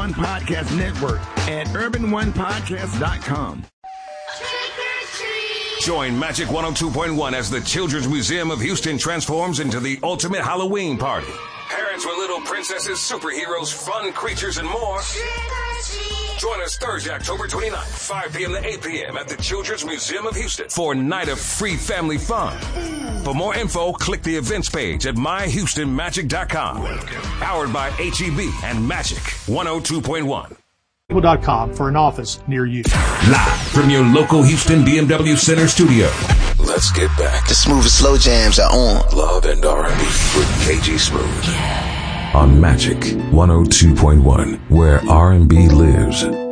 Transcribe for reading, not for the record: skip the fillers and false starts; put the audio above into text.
One Podcast Network at urbanonepodcast.com. Join Magic 102.1 as the Children's Museum of Houston transforms into the ultimate Halloween party. Parents with little princesses, superheroes, fun creatures, and more. Join us Thursday, October 29th, 5 p.m. to 8 p.m. at the Children's Museum of Houston for a night of free family fun. For more info, click the events page at myhoustonmagic.com. Powered by HEB and Magic 102.1. .com for an office near you. Live from your local Houston BMW Center studio. Let's get back. The smooth and slow jams are on. Love and R&B with KG Smooth. On Magic 102.1, where R&B lives.